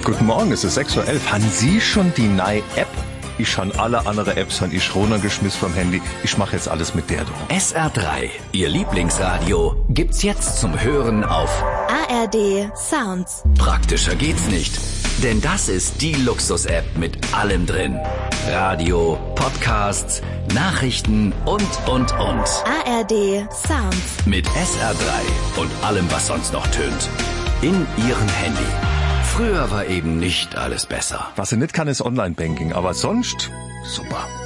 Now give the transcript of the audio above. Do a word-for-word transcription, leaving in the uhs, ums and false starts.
Guten Morgen, es ist sechs Uhr elf. Haben Sie schon die neue App? Ich habe alle andere Apps han ich runtergeschmissen vom Handy. Ich mache jetzt alles mit der. S R drei, Ihr Lieblingsradio, gibt's jetzt zum Hören auf A R D Sounds. Praktischer geht's nicht, denn das ist die Luxus-App mit allem drin. Radio, Podcasts, Nachrichten und, und, und. A R D Sounds. Mit S R drei und allem, was sonst noch tönt. In Ihrem Handy. Früher war eben nicht alles besser. Was sie nicht kann, ist Online-Banking, aber sonst super.